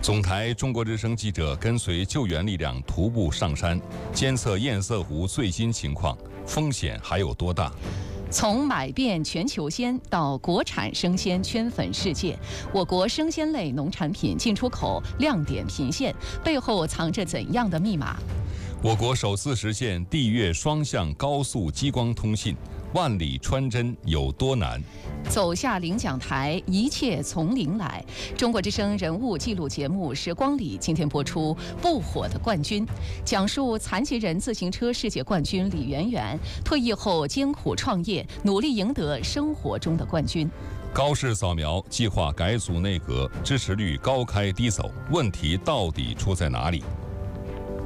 总台中国之声记者跟随救援力量徒步上山，监测堰塞湖最新情况，风险还有多大？ 从买遍全球鲜到国产生鲜圈粉世界，我国生鲜类农产品进出口亮点频现，背后藏着怎样的密码？ 我国首次实现地越双向高速激光通信，万里穿针有多难？ 走下领奖台，一切从零来。中国之声人物纪录节目《时光里》今天播出《不火的冠军》，讲述残疾人自行车世界冠军李媛媛退役后艰苦创业，努力赢得生活中的冠军。 高市扫描计划改组内阁，支持率高开低走，问题到底出在哪里？